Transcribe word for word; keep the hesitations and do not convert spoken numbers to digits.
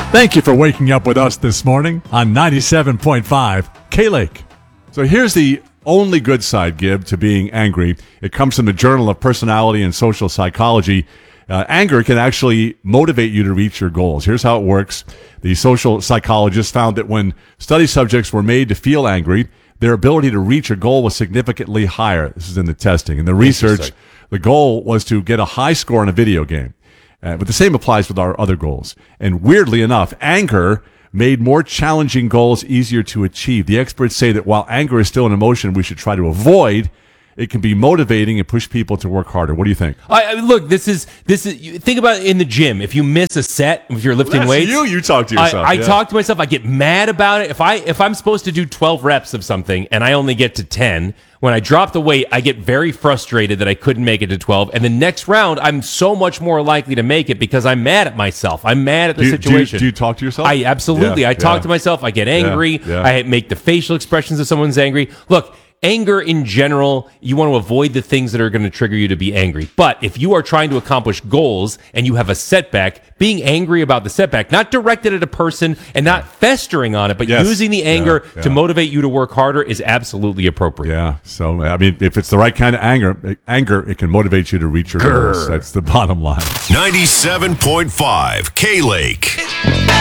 Thank you for waking up with us this morning on ninety-seven point five K-Lake. So here's the only good side, Gib, to being angry. It comes from the Journal of Personality and Social Psychology. Uh, anger can actually motivate you to reach your goals. Here's how it works. The social psychologists found that when study subjects were made to feel angry, their ability to reach a goal was significantly higher. This is in the testing. In the research, the goal was to get a high score in a video game. Uh, but the same applies with our other goals. And weirdly enough, anger made more challenging goals easier to achieve. The experts say that while anger is still an emotion we should try to avoid, it can be motivating and push people to work harder. What do you think? I, I look, this is this is. You think about it in the gym. If you miss a set, if you're lifting Well, that's weights, you. You talk to yourself. I, I yeah. talk to myself. I get mad about it. If I if I'm supposed to do twelve reps of something and I only get to ten, when I drop the weight, I get very frustrated that I couldn't make it to twelve. And the next round, I'm so much more likely to make it because I'm mad at myself. I'm mad at the do you, situation. Do you, do you talk to yourself? I absolutely. Yeah, I talk yeah. to myself. I get angry. Yeah, yeah. I make the facial expressions if someone's angry. Look. Anger in general, you want to avoid the things that are going to trigger you to be angry. But if you are trying to accomplish goals and you have a setback, being angry about the setback, not directed at a person and not festering on it, but Yes. using the anger Yeah, yeah. to motivate you to work harder is absolutely appropriate. Yeah. So, I mean, if it's the right kind of anger, anger, it can motivate you to reach your goals. That's the bottom line. ninety-seven point five K-Lake.